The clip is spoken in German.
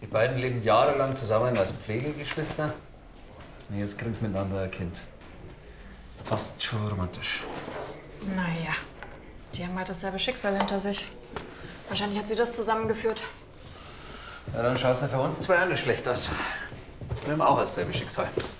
Die beiden leben jahrelang zusammen als Pflegegeschwister. Und jetzt kriegen sie miteinander ein Kind. Fast schon romantisch. Naja, die haben halt dasselbe Schicksal hinter sich. Wahrscheinlich hat sie das zusammengeführt. Ja, dann schaut es ja für uns zwei nicht schlecht aus. Wir haben auch dasselbe Schicksal.